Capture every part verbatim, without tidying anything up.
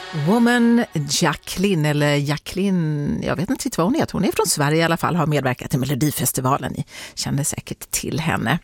Woman Jacqueline, eller Jacqueline, jag vet inte vad hon heter. Hon är från Sverige i alla fall, har medverkat i Melodifestivalen. Ni känner säkert till henne.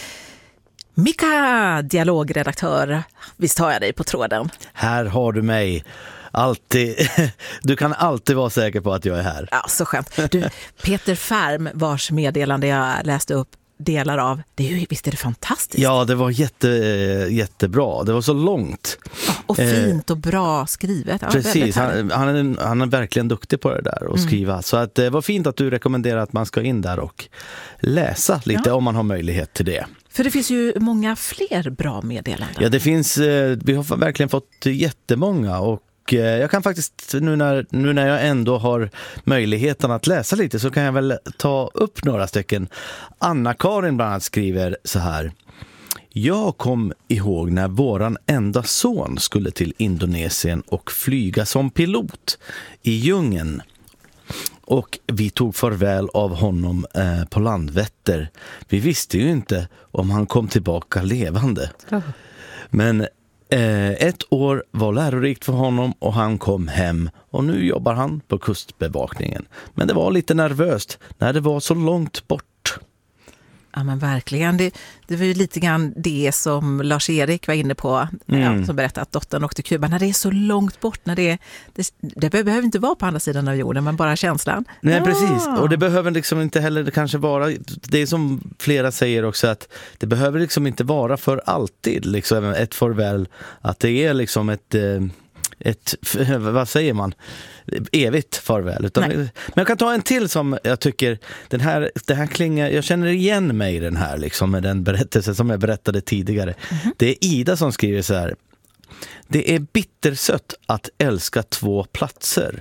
Mika, dialogredaktör, visst har jag dig på tråden? Här har du mig. Alltid. Du kan alltid vara säker på att jag är här. Ja, så skönt. Du, Peter Färm, vars meddelande jag läste upp delar av, det är ju, visst är det fantastiskt? Ja, det var jätte, jättebra. Det var så långt. Ja, och fint och bra skrivet. Ja, precis, han, han, är, han är verkligen duktig på det där och mm. skriva. Så att, det var fint att du rekommenderar att man ska in där och läsa lite ja. om man har möjlighet till det. För det finns ju många fler bra meddelanden. Ja, det finns, vi har verkligen fått jättemånga och jag kan faktiskt, nu när, nu när jag ändå har möjligheten att läsa lite, så kan jag väl ta upp några stycken. Anna-Karin bland annat skriver så här: jag kom ihåg när våran enda son skulle till Indonesien och flyga som pilot i djungeln. Och vi tog farväl av honom eh, på Landvetter. Vi visste ju inte om han kom tillbaka levande. Oh. Men Eh, ett år var lärorikt för honom och han kom hem och nu jobbar han på kustbevakningen. Men det var lite nervöst när det var så långt bort. Ja, men verkligen. Det, det var ju lite grann det som Lars-Erik var inne på, mm. ja, som berättade att dottern åkte till Kuba. När det är så långt bort, när det, det, det behöver inte vara på andra sidan av jorden, men bara känslan. Nej, ja. precis. Och det behöver liksom inte heller det kanske vara, det är som flera säger också, att det behöver liksom inte vara för alltid liksom ett farväl, att det är liksom ett, ett vad säger man? evigt farväl. Utan, men jag kan ta en till som jag tycker, den här, det här klingar, jag känner igen mig i den här liksom, med den berättelse som jag berättade tidigare. Mm-hmm. Det är Ida som skriver så här: det är bittersött att älska två platser.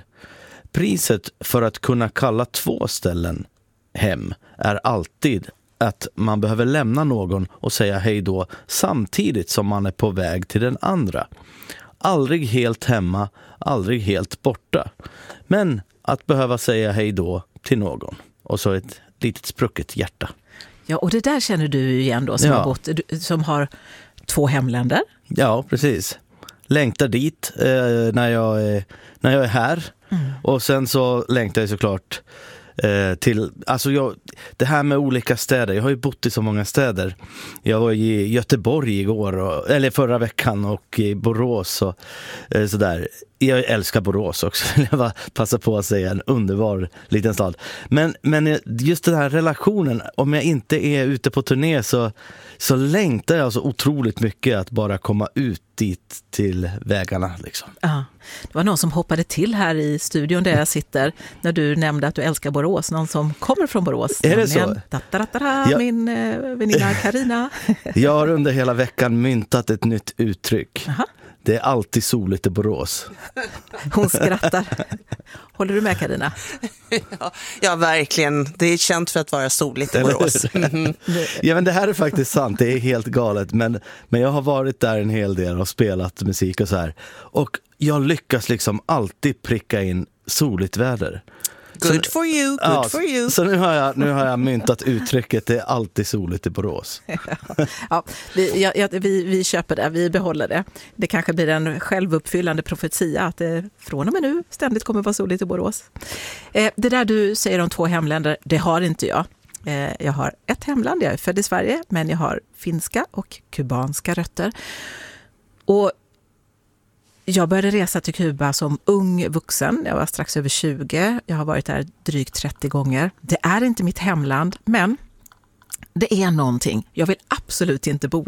Priset för att kunna kalla två ställen hem är alltid att man behöver lämna någon och säga hej då samtidigt som man är på väg till den andra. Aldrig helt hemma, aldrig helt borta. Men att behöva säga hej då till någon. Och så ett litet sprucket hjärta. Ja, och det där känner du igen då, som, ja. har, bott, som har två hemländer. Ja, precis. Längtar dit eh, när, jag är, när jag är här. Mm. Och sen så längtar jag såklart eh, till, alltså jag, det här med olika städer. Jag har ju bott i så många städer. Jag var i Göteborg igår, och, eller förra veckan, och i Borås och eh, sådär. Jag älskar Borås också. Jag bara passa på att säga, en underbar liten stad. Men, men just den här relationen, om jag inte är ute på turné så, så längtar jag så otroligt mycket att bara komma ut dit till vägarna. Liksom. Ja, det var någon som hoppade till här i studion där jag sitter när du nämnde att du älskar Borås. Någon som kommer från Borås. Är det så? Tattaratara, ja. Min eh, väninna Carina. Jag har under hela veckan myntat ett nytt uttryck. Aha. Det är alltid soligt i Borås. Hon skrattar. Håller du med, Carina? Ja, ja, verkligen. Det är känt för att vara soligt i Borås. Mm. Ja, men det här är faktiskt sant. Det är helt galet. Men, men jag har varit där en hel del och spelat musik och så här. Och jag lyckas liksom alltid pricka in soligt väder. Good så, for you, good ja, for you. Så nu har, jag, nu har jag myntat uttrycket, det är alltid soligt i Borås. Ja, vi, ja, ja, vi, vi köper det, vi behåller det. Det kanske blir en självuppfyllande profetia att det från och med nu ständigt kommer vara soligt i Borås. Eh, det där du säger om två hemländer, det har inte jag. Eh, jag har ett hemland, jag är född i Sverige, men jag har finska och kubanska rötter. Och jag började resa till Kuba som ung vuxen. Jag var strax över tjugo. Jag har varit där drygt trettio gånger. Det är inte mitt hemland, men det är någonting. Jag vill absolut inte bo